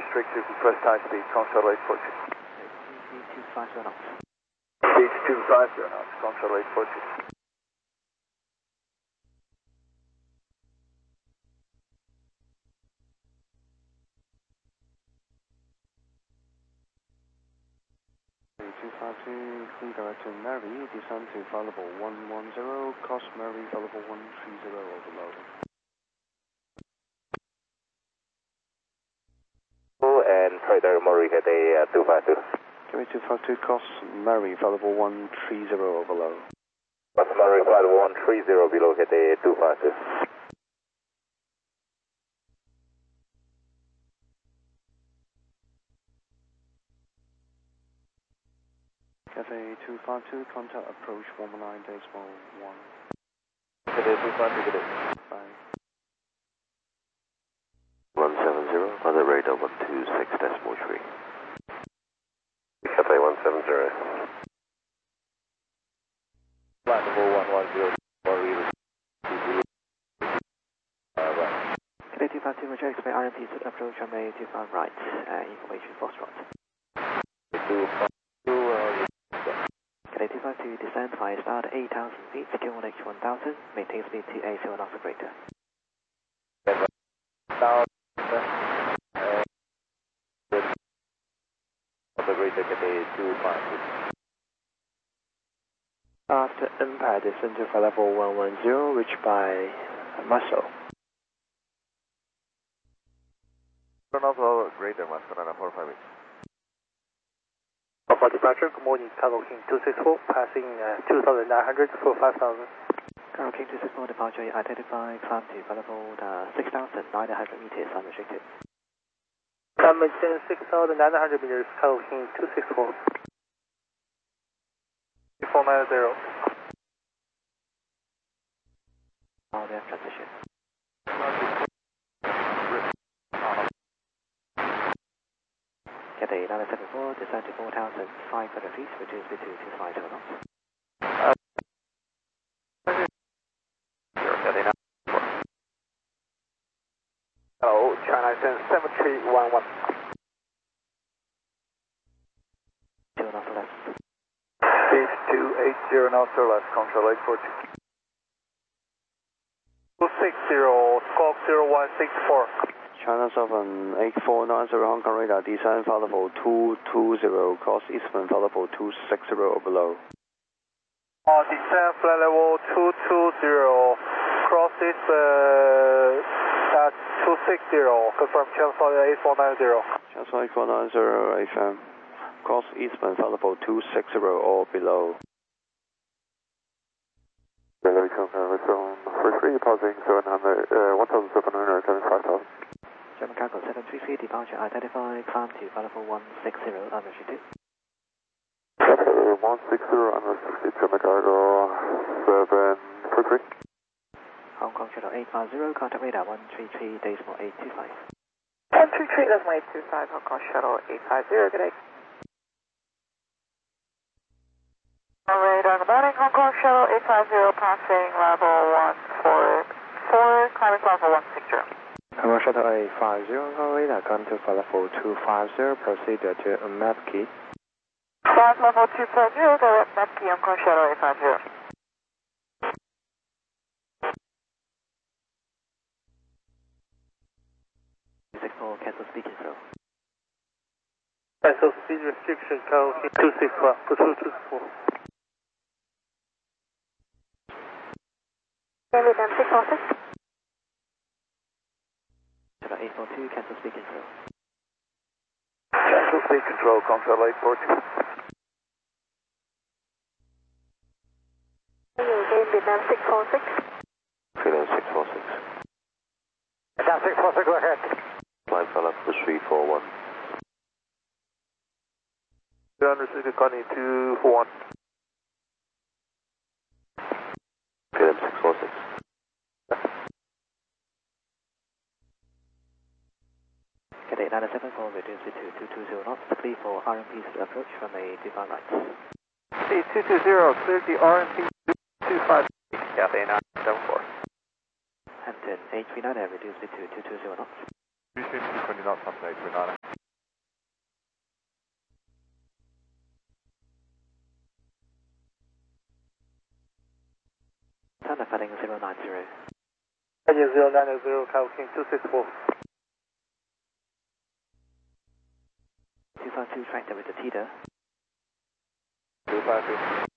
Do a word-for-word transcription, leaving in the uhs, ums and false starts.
restricted, request high speed, control eight four two. Speed two five zero knots. Speed two five zero knots, control eight four two. two five two, clear direct to Mary, descend to flight level one one zero, cost Mary, flight level one three zero, overload. And further Morika Day uh, two five two. Give me two five two, cost Mary, flight level one three zero, overload. Cost Mary, flight level one three zero, below Day two five two. Cathay two five two, contact approach one nine decimal one. Cathay two five two, good day. Bye. one seven zero, contact radar one two six decimal three. Cathay one seven zero. Flight level one one zero, uh, right. Cathay two five two, Roger, expect R M P to approach runway two five right, uh, information Foxtrot. two five two, uh, Cathay two five two, descend via start eight thousand feet, Q one H one thousand, maintain speed two eight zero knots or greater. Now, uh, the greater Cathay two five two. After impact, descend to flight level one one zero, reached by Muscle. Turn off our greater Mascarana four five eight. For departure, good morning, Cargo King two six four, passing uh, two thousand nine hundred for five thousand. Cargo King two six four, departure, identify, climb to flight level uh, six thousand nine hundred meters, unrestricted. Climb maintain six thousand nine hundred meters, Cargo King two six four. four nine zero. Now we have transition. Cathay nine seven four, descend to four thousand five hundred feet, reduce speed to two five zero knots. Hello, China seven three one one. two knots left. Speed two eight zero knots or less, control eight four two. two six zero, squawk zero one six four. China seven eight four nine zero, Hong Kong radar, descend flight level two two zero, course Eastman flight level two six zero or below. Uh, descend flight level two two zero, cross is uh, at two six zero, confirm channel eight four nine zero. Channel eight four nine zero F M, course Eastman flight level two six zero or below. Delaware confirm from first three, pausing seven hundred, uh, one thousand seven hundred seventy-five thousand. German Cargo seven three three, departure, identify, climb to flight level one six zero, unrestricted. Cathay one six zero, unrestricted, German Cargo seven four three. Hong Kong Channel eight five zero, contact radar one three three, decimal eight two five. one three three, decimal eight two five, Hong Kong Shuttle eight five zero, good day. Radar, good morning, Hong Kong Shuttle eight five zero, passing level one four four, climbing level one six zero. Hong Kong Shuttle eight five zero, Hong Kong radar, come to flight level two five zero, proceed to a map key. Flight level two five zero, direct map key, Hong Kong Shuttle eight five zero. two six four, cancel speed control. Cancel speed restriction, Cargo King two six four, two six four. David M six four six. Channel eight four two, cancel speed control. Cancel speed control, control eight four two. David M six four six. Freedom six four six. Down six four six, go ahead. Flight fell up to three four one. Unrestricted, Connie two four one. Freedom six four six. Cathay nine seven four, reduce speed to two two zero knots, clear for R M P to approach from a two five right. Speed two two zero, clear the R M P two five eight, Cathay nine seven four. Hampton eight three nine, reduce speed to two two zero knots. twenty knots, eight three nine. heading zero nine zero. Heading zero nine zero, Kilo King two six four. two five two, tractor with the T D A. two five two.